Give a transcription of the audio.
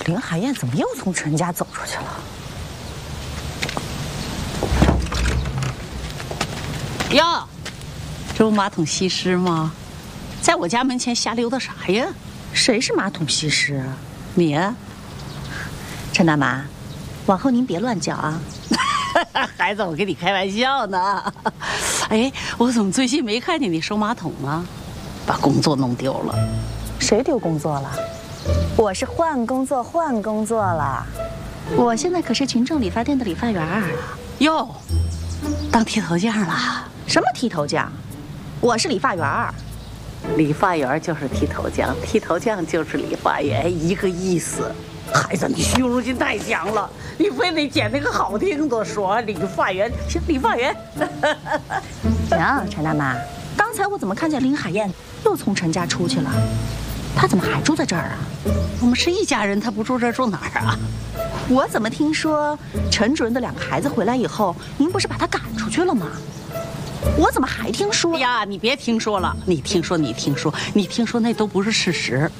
林海燕怎么又从陈家走出去了？ 哟，这不马桶西施吗？在我家门前瞎溜达啥呀？ 谁是马桶西施啊？ 你呀， 陈大妈，往后您别乱叫啊！ 孩子，我跟你开玩笑呢。哎，我怎么最近没看见你收马桶啊？把工作弄丢了？ 谁丢工作了？我是换工作了。我现在可是群众理发店的理发员儿。 哟，当剃头匠了？ 什么剃头匠？我是理发员儿。 理发员就是剃头匠，剃头匠就是理发员，一个意思。孩子，你虚荣心太强了，你非得捡那个好听的说。理发员，行，理发员。 行，陈大妈，刚才我怎么看见林海燕又从陈家出去了？她怎么还住在这儿啊？ 我们是一家人，她不住这儿住哪儿啊？ 我怎么听说陈主任的2个孩子回来以后，您不是把他赶出去了吗？我怎么还听说？ 哎呀，你别听说了，你听说那都不是事实。